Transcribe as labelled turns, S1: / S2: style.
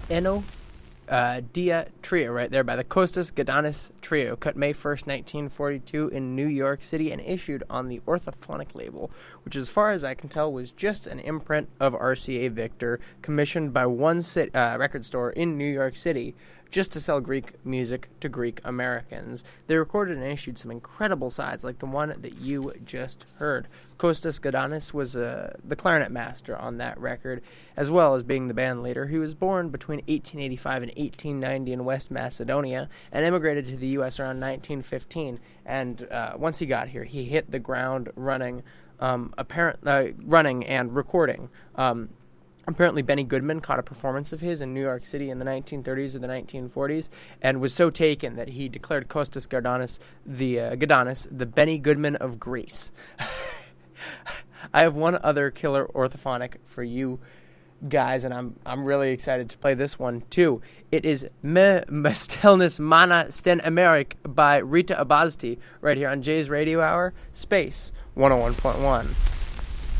S1: Eno Dia Trio right there by the Costas Gadanis Trio, cut May 1st, 1942 in New York City and issued on the Orthophonic label, which as far as I can tell was just an imprint of RCA Victor, commissioned by one record store in New York City just to sell Greek music to Greek Americans. They recorded and issued some incredible sides like the one that you just heard. Kostas Gadanis was the clarinet master on that record, as well as being the band leader. He was born between 1885 and 1890 in West Macedonia and immigrated to the U.S. around 1915. And once he got here, he hit the ground running, running and recording. Apparently, Benny Goodman caught a performance of his in New York City in the 1930s or the 1940s and was so taken that he declared Kostas Gadanis the Benny Goodman of Greece. I have one other killer orthophonic for you guys, and I'm really excited to play this one too. It is Me Mestelnis Mana Sten Amerik by Rita Abazti right here on Jay's Radio Hour, Space 101.1.